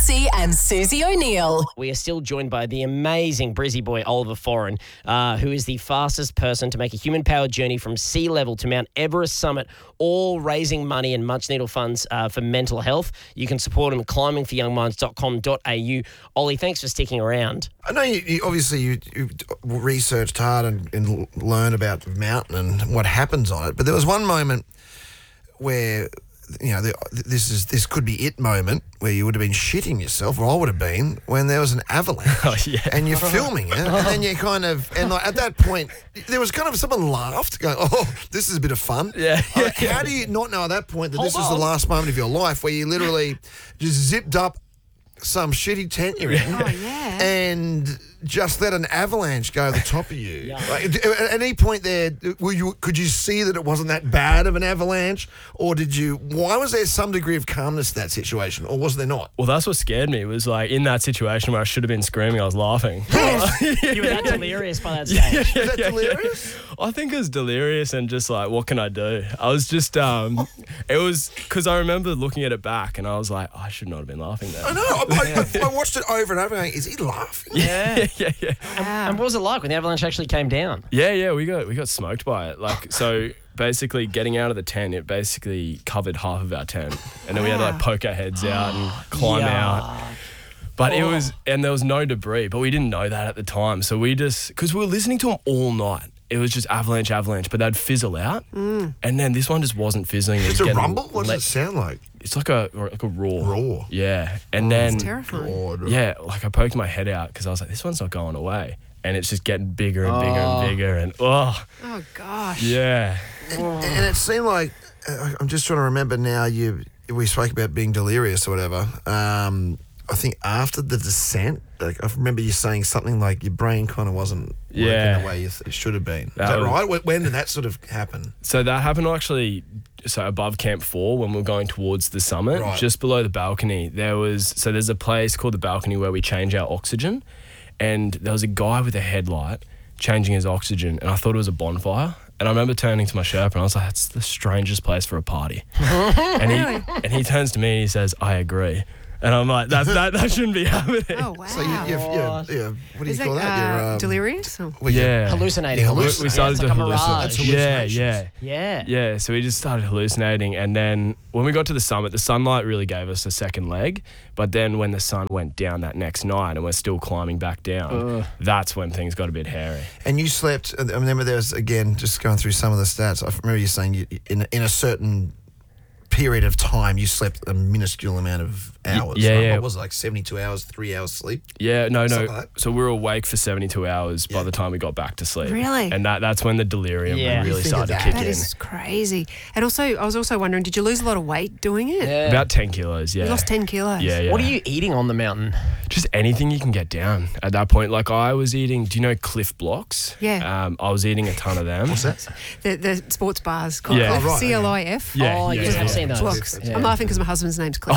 Mansey and Susie O'Neill. We are still joined by the amazing Brizzy boy Oliver Foran, who is the fastest person to make a human-powered journey from sea level to Mount Everest summit, all raising money and much-needed funds for mental health. You can support him at climbingforyoungminds.com.au. Ollie, thanks for sticking around. I know you obviously researched hard and learned about the mountain and what happens on it, but there was one moment where, you know, this could be it moment where you would have been shitting yourself, or I would have been, when there was an avalanche. And you're filming it, and then you kind of, and like at that point, there was kind of someone laughed, going, "Oh, this is a bit of fun." How do you not know at that point that this is the last moment of your life where you literally just zipped up some shitty tent you're in, and just let an avalanche go over the top of you? Like, at any point there, could you see that it wasn't that bad of an avalanche, or why was there some degree of calmness to that situation, or was there not? Well, that's what scared me, was like in that situation where I should have been screaming, I was laughing. You were that delirious by that stage. Was that delirious? I think it was delirious and just like, what can I do? I was just, it was, because I remember looking at it back and I was like, I should not have been laughing there. I know. I watched it over and over going, is he laughing? Yeah. Yeah. And what was it like when the avalanche actually came down? Yeah, we got smoked by it. Like, so basically getting out of the tent, it basically covered half of our tent. And then we had to like poke our heads out and climb out. But there was no debris, but we didn't know that at the time. So because we were listening to them all night. It was just avalanche, but they'd fizzle out. And then this one just wasn't fizzling. It's a rumble? What does it sound like? It's like a roar. Roar? Yeah. And then, It's terrifying. yeah, like I poked my head out because I was like, this one's not going away. And it's just getting bigger and bigger and bigger. And Oh, gosh. yeah. And it seemed like, I'm just trying to remember now, we spoke about being delirious or whatever. I think after the descent, like I remember you saying something like your brain kind of wasn't working the way it should have been. Is that right? When did that sort of happen? So that happened actually, above Camp 4 when we were going towards the summit, just below the balcony, there's a place called the balcony where we change our oxygen, and there was a guy with a headlight changing his oxygen, and I thought it was a bonfire. And I remember turning to my Sherpa and I was like, that's the strangest place for a party. and he turns to me and he says, I agree. And I'm like, that shouldn't be happening. Oh, wow. So what do you call that? You're delirious? Or? Hallucinating. We started to hallucinate. Yeah. So we just started hallucinating. And then when we got to the summit, the sunlight really gave us a second leg. But then when the sun went down that next night and we're still climbing back down, that's when things got a bit hairy. And you slept, I remember there was, again, just going through some of the stats, I remember you saying in a certain period of time you slept a minuscule amount of hours. What was it, like 72 hours, 3 hours sleep? Yeah, no. Like so we were awake for 72 hours by the time we got back to sleep. Really? And that's when the delirium really started to kick in. That is crazy. And also, I was also wondering, did you lose a lot of weight doing it? Yeah. About 10 kilos, yeah. You lost 10 kilos? Yeah. What are you eating on the mountain? Just anything you can get down at that point. Like I was eating, do you know Cliff Blocks? Yeah. I was eating a ton of them. What's that? The sports bars called Yeah. Cliff, CLIF. Yeah. I've seen those. Blocks. Yeah. I'm laughing because my husband's name's Cliff.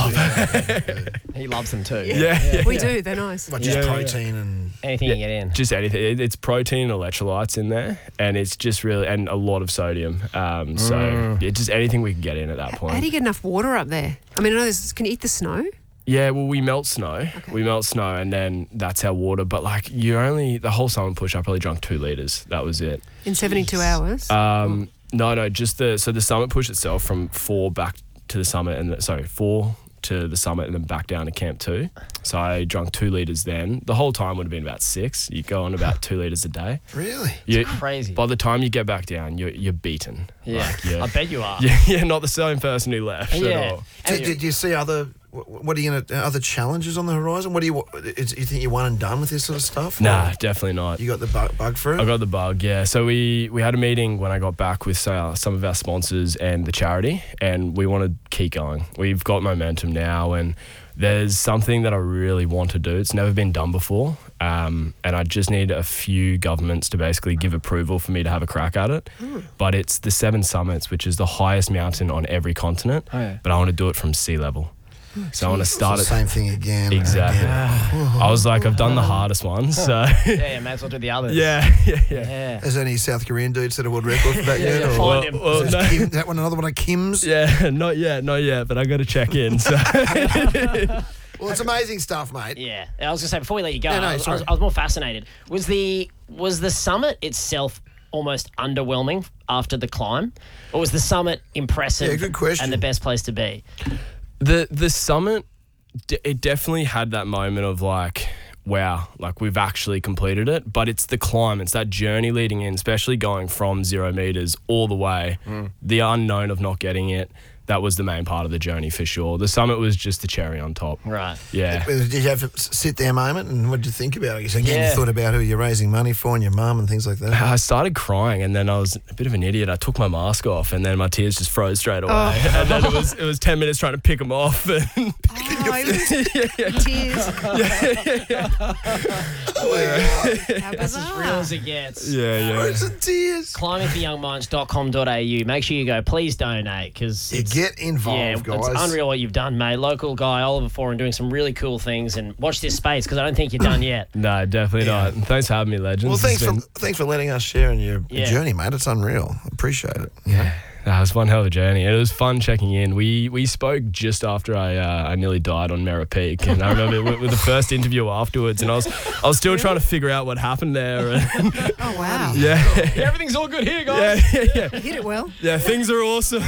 He loves them too. Yeah. We do, they're nice. Like just protein and... Anything you get in. Just anything. It's protein and electrolytes in there, and it's just really, and a lot of sodium. So it's just anything we can get in at that point. How do you get enough water up there? I mean, I know can you eat the snow? Yeah, well, we melt snow. Okay. We melt snow, and then that's our water. But like, the whole summit push, I probably drank 2 liters. That was it. In 72 hours? No, just the summit push itself from 4 back to the summit, 4 to the summit and then back down to Camp 2. So I drank 2 liters then. The whole time would have been about 6. You go on about 2 liters a day. Really? It's crazy. By the time you get back down, you're beaten. Yeah, I bet you are. Yeah, not the same person who left at all. Did you see other challenges on the horizon? Do you think you're one and done with this sort of stuff? Nah, definitely not. You got the bug for it? I got the bug, yeah. So we had a meeting when I got back with some of our sponsors and the charity, and we want to keep going. We've got momentum now, and there's something that I really want to do. It's never been done before, and I just need a few governments to basically give approval for me to have a crack at it. But it's the 7 Summits, which is the highest mountain on every continent, but I want to do it from sea level. So I want to start the same thing again. Exactly. Again. I was like, I've done the hardest one, so Yeah, may as well do the others. yeah. Has any South Korean dude set a world record for that yet? Or Find him. Well, no. that one, another one of Kim's? Yeah, not yet, but I got to check in. So Well, it's amazing stuff, mate. Yeah, I was going to say, before we let you go, Yeah, no, I was sorry. more fascinated. Was the summit itself almost underwhelming after the climb? Or was the summit impressive Yeah, good question. and the best place to be? The summit, it definitely had that moment of like, wow, like we've actually completed it. But it's the climb, it's that journey leading in, especially going from 0 meters all the way. The unknown of not getting it, that was the main part of the journey for sure. The summit was just the cherry on top. Right. Yeah. Did you have a sit there moment, and what did you think about it? Again, Yeah. you thought about who you're raising money for and your mum and things like that. I started crying, and then I was a bit of an idiot. I took my mask off, and then my tears just froze straight away. And then it was 10 minutes trying to pick them off. And Tears. How That's as real bizarre. as it gets. yeah. It's the tears. climbingforyoungminds.com.au. Make sure you go. Please donate, because You get involved, guys. it's unreal what you've done, mate. Local guy Oliver Foran doing some really cool things, and watch this space, because I don't think you're done yet. No, definitely not. And thanks for having me, legends. Well, thanks It's for letting us share in your Yeah. journey, mate. It's unreal. Appreciate it. Yeah. That was one hell of a journey. It was fun checking in. We spoke just after I nearly died on Merra Peak, and I remember with the first interview afterwards, and I was still trying to figure out what happened there. And Oh, wow. yeah, Everything's all good here, guys. yeah. You hit it well. Yeah, things are awesome.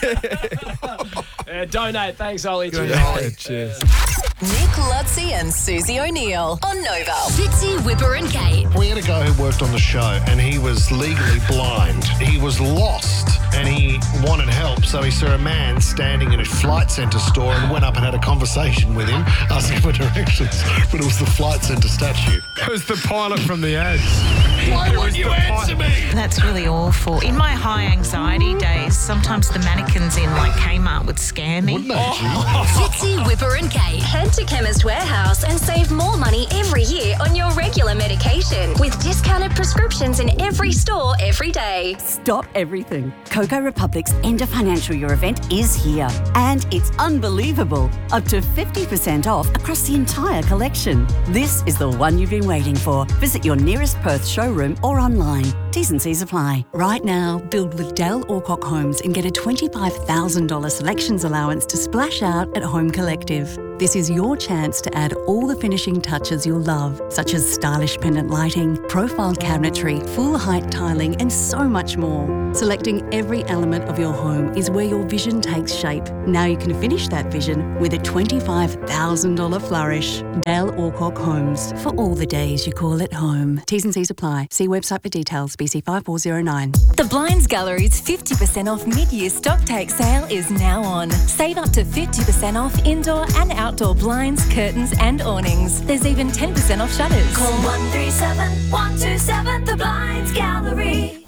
Donate. Thanks, Ollie. Good Cheers. on you, Ollie. Cheers. Nick Lutzi and Susie O'Neill on Nova. Fitzy, Whipper and Kate. We had a guy who worked on the show and he was legally blind. He was lost and he wanted help, so he saw a man standing in a flight centre store and went up and had a conversation with him, asking for directions. But it was the flight centre statue. It was the pilot from The Edge. Why won't you answer me? That's really awful. In my high anxiety days, sometimes the mannequins in like Kmart would scare me. Wouldn't they, G? Fitzy, Whipper and Kate. Head to Chemist Warehouse and save more money every year on your regular medication with discounted prescriptions in every store every day. Stop everything. Coco Republic's End of Financial Year event is here. And it's unbelievable. Up to 50% off across the entire collection. This is the one you've been waiting for. Visit your nearest Perth showroom or online. T's and C's apply. Right now, build with Dale Alcock Homes and get a $25,000 selections allowance to splash out at Home Collective. This is your chance to add all the finishing touches you'll love, such as stylish pendant lighting, profile cabinetry, full height tiling, and so much more. Selecting every element of your home is where your vision takes shape. Now you can finish that vision with a $25,000 flourish. Dale Alcock Homes, for all the days you call it home. T's and C's apply. See website for details. BC 5409. The Blinds Gallery's 50% off mid-year stock take sale is now on. Save up to 50% off indoor and outdoor blinds, curtains and awnings. There's even 10% off shutters. Call 137 127 The Blinds Gallery.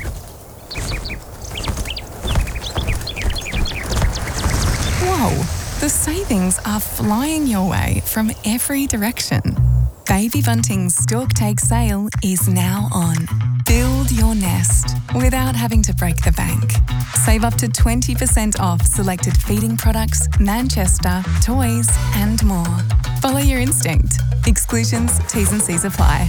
Whoa, the savings are flying your way from every direction. Baby Bunting's Stork Take sale is now on. Build your nest without having to break the bank. Save up to 20% off selected feeding products, Manchester, toys and more. Follow your instinct. Exclusions, T's and C's apply.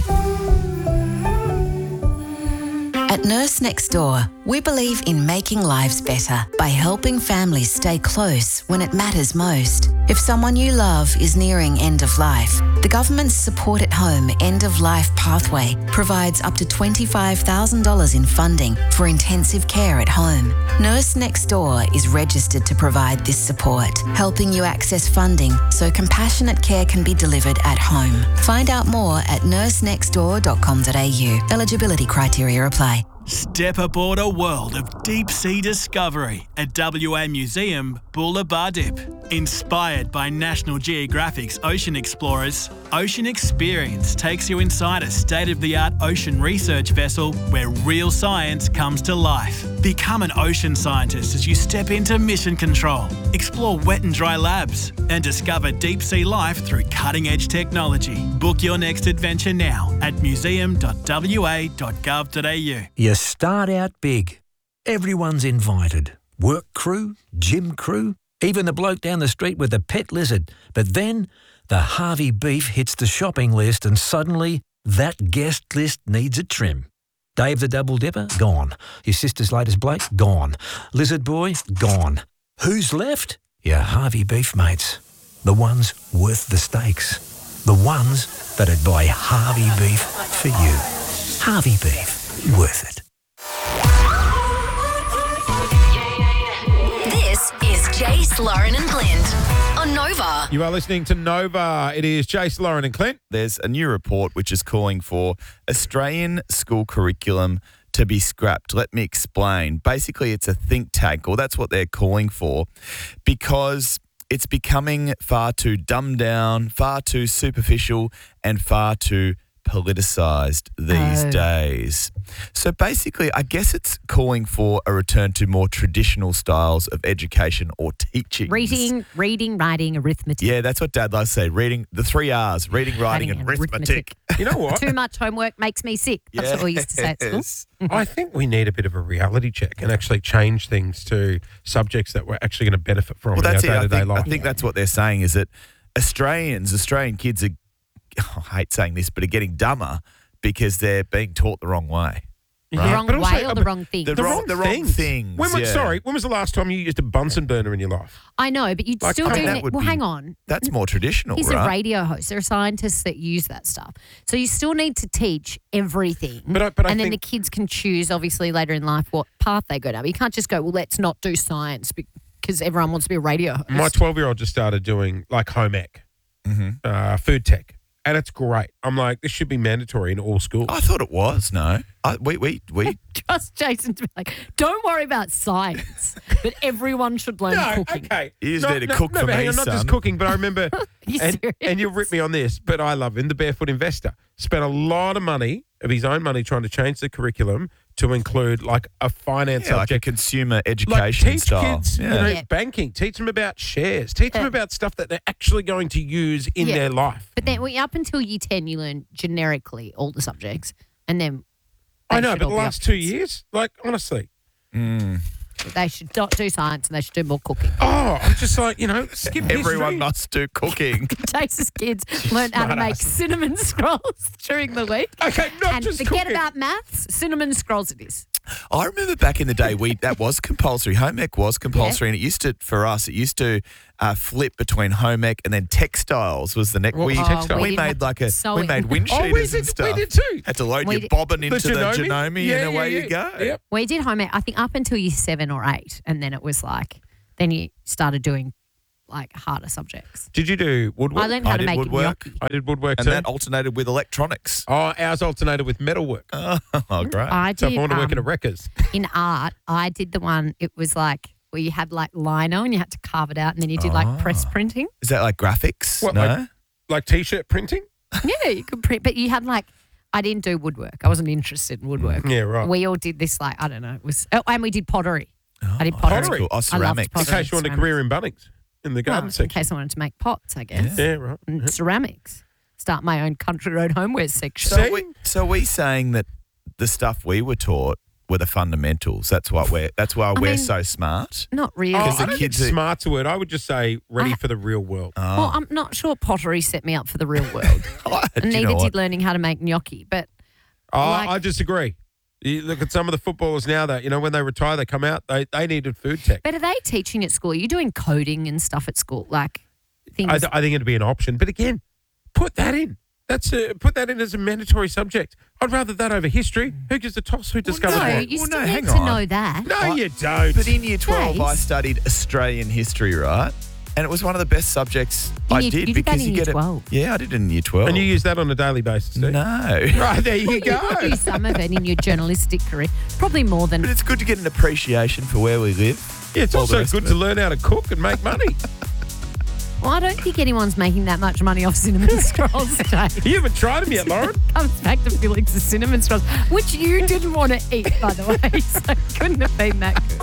At Nurse Next Door, we believe in making lives better by helping families stay close when it matters most. If someone you love is nearing end of life, the government's Support at Home End of Life Pathway provides up to $25,000 in funding for intensive care at home. Nurse Next Door is registered to provide this support, helping you access funding so compassionate care can be delivered at home. Find out more at nursenextdoor.com.au. Eligibility criteria apply. Step aboard a world of deep sea discovery at WA Museum Bulla Dip. Inspired by National Geographic's Ocean Explorers, Ocean Experience takes you inside a state-of-the-art ocean research vessel where real science comes to life. Become an ocean scientist as you step into mission control, explore wet and dry labs, and discover deep sea life through cutting-edge technology. Book your next adventure now at museum.wa.gov.au. You start out big. Everyone's invited. Work crew, gym crew, even the bloke down the street with the pet lizard. But then the Harvey beef hits the shopping list and suddenly that guest list needs a trim. Dave the Double Dipper? Gone. Your sister's latest bloke? Gone. Lizard boy? Gone. Who's left? Your Harvey beef mates. The ones worth the stakes. The ones that'd buy Harvey beef for you. Harvey beef, worth it. This is Jace, Lauren and Clint on Nova. You are listening to Nova. It is Jace, Lauren and Clint. There's a new report which is calling for Australian school curriculum to be scrapped. Let me explain. Basically, it's a think tank, or that's what they're calling for, because it's becoming far too dumbed down, far too superficial, and far too politicised these days. So basically, I guess it's calling for a return to more traditional styles of education or teaching. Reading, writing, arithmetic. Yeah, that's what Dad likes to say. Reading, the 3 R's, reading, writing, and arithmetic. You know what? Too much homework makes me sick. That's what we used to say at school. I think we need a bit of a reality check and actually change things to subjects that we're actually going to benefit from in our day-to-day life. I think that's what they're saying, is that Australian kids are, I hate saying this, but are getting dumber because they're being taught the wrong way. The wrong way or the wrong thing? The wrong things. When was the last time you used a Bunsen burner in your life? I know, but you'd still do it. Well, hang on. That's more traditional, He's right? a radio host. There are scientists that use that stuff. So you still need to teach everything. But then the kids can choose, obviously, later in life what path they go down. But you can't just go, well, let's not do science because everyone wants to be a radio host. My 12-year-old just started doing like home ec, food tech. And it's great. I'm like, this should be mandatory in all schools. I thought it was. No, we trust Jason to be like, don't worry about science, but everyone should learn cooking. Okay, you just need to cook for me, hang on, not just cooking, but I remember, and you'll rip me on this, but I love him. The Barefoot Investor spent a lot of money, of his own money, trying to change the curriculum to include like a finance subject, like a consumer education teach style. Kids, banking. Teach them about shares. Teach them about stuff that they're actually going to use in their life. But then up until year 10, you learn generically all the subjects, and then I know, but the last 2 years, like honestly, they should not do science and they should do more cooking. Oh, I'm just like, skip Everyone must do cooking. Jace's kids learn how to make cinnamon scrolls during the week. Okay, and forget about maths. Cinnamon scrolls it is. I remember back in the day, that was compulsory. Home ec was compulsory, and it used to flip between home ec and then textiles was the next. We made wind cheaters and stuff. We did too. Had to load your bobbin into the Janome, and away you go. Yep. We did home ec, I think, up until year 7 or 8, and then it was like, then you started doing like harder subjects. Did you do woodwork? I learned how to make gnocchi. I did woodwork and too. that alternated with electronics. Oh, ours alternated with metalwork. Oh, great. So if I want to work in a wreckers. In art, I did the one, it was like where you had like lino and you had to carve it out, and then you did like press printing. Is that like graphics? What, no? Like T-shirt printing? Yeah, you could print, but you had like, I didn't do woodwork. I wasn't interested in woodwork. Yeah, right. We all did this like, I don't know, it was, and we did pottery. I did pottery. Cool. Oh, ceramics. I loved pottery. In case you want a career in Bunnings. In the garden section. In case I wanted to make pots, I guess. Yeah, right. And ceramics. Start my own country road homeware section. So are we saying that the stuff we were taught were the fundamentals? That's why we're so smart? Not really. I don't think smart's a word. I would just say ready for the real world. Well, I'm not sure pottery set me up for the real world. And neither did learning how to make gnocchi. But I disagree. You look at some of the footballers now that, when they retire, they come out, they needed food tech. But are they teaching at school? Are you doing coding and stuff at school? Like things? I think it'd be an option. But again, put that in. Put that in as a mandatory subject. I'd rather that over history. Who gives a toss? Who discovered what? You still need to know that. No, you don't. But in year 12, I studied Australian history, right? And it was one of the best subjects I did. You did that in year 12? Yeah, I did it in year 12. And you use that on a daily basis, do you? No. Right, there you go. You use some of it in your journalistic career. Probably more than... But it's good to get an appreciation for where we live. Yeah, it's also good to learn how to cook and make money. Well, I don't think anyone's making that much money off cinnamon scrolls today. You haven't tried them yet, Lauren? Comes back to Felix's cinnamon scrolls, which you didn't want to eat, by the way, so it couldn't have been that good.